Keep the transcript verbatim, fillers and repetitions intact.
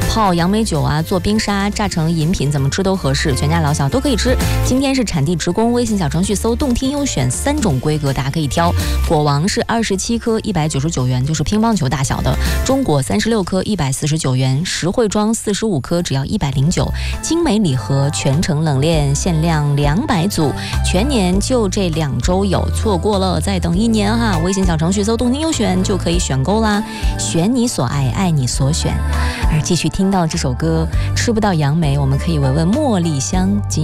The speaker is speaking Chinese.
泡杨梅酒啊，做冰沙，榨成饮品，怎么吃都合适，全家老小都可以吃。今天是产地直供，微信小程序搜动听优选三种规格，大家可以挑。果王是二十七颗一百九十九元，就是乒乓球大小的；中果三十六颗一百四十九元，实惠装四十五颗只要一百零九。精美礼盒全程冷链限量两百组，全年就这两周有，错过了再等一年哈。微信小程序搜动听优选就可以选购啦，选你所爱，爱你所选。而继续听到这首歌，吃不到杨梅，我们可以闻闻茉莉香。